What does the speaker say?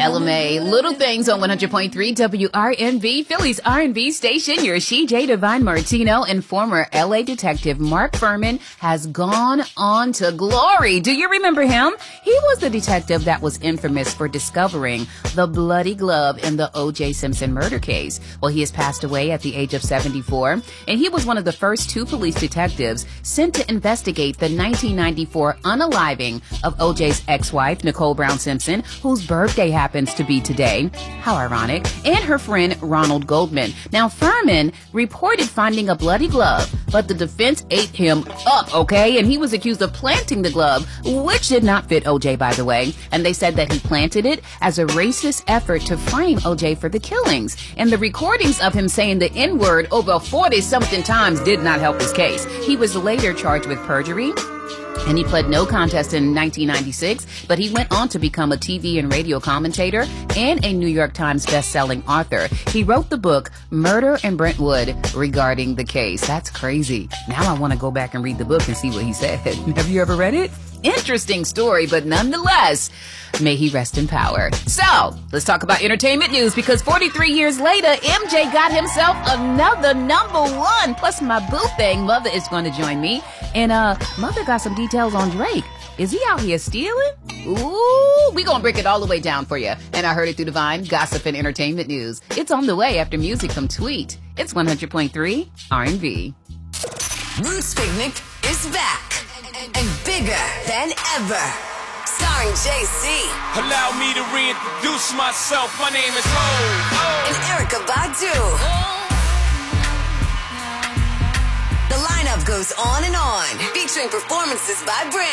LMA, Little Things on 100.3 WRNV, Philly's R&B station. Your CJ Divine Martino and former LA detective Mark Fuhrman has gone on to glory. Do you remember him? He was the detective that was infamous for discovering the bloody glove in the O.J. Simpson murder case. Well, he has passed away at the age of 74, and he was one of the first two police detectives sent to investigate the 1994 unaliving of O.J.'s ex-wife, Nicole Brown Simpson, whose birthday happens to be today. How ironic. And her friend, Ronald Goldman. Now, Fuhrman reported finding a bloody glove, but the defense ate him up, okay? And he was accused of planting the glove, which did not fit O.J., by the way. And they said that he planted it as a racist effort to frame O.J. for the killings. And the recordings of him saying the N-word over 40-something times did not help his case. He was later charged with perjury, and he pled no contest in 1996, but he went on to become a TV and radio commentator and a New York Times best-selling author. He wrote the book Murder in Brentwood regarding the case. That's crazy. Now I want to go back and read the book and see what he said. Have you ever read it? Interesting story, but nonetheless, may he rest in power. So, let's talk about entertainment news, because 43 years later, MJ got himself another #1. Plus, my boo thing, Mother, is going to join me. And Mother got some details on Drake. Is he out here stealing? Ooh, we gonna break it all the way down for you. And I heard it through Divine Gossip and Entertainment News. It's on the way after music from Tweet. It's 100.3 R&B. Roots Picnic is back and bigger than ever. Starring JC. Allow me to reintroduce myself. My name is Ho. And Erykah Badu. The lineup goes on and on, featuring performances by Brand.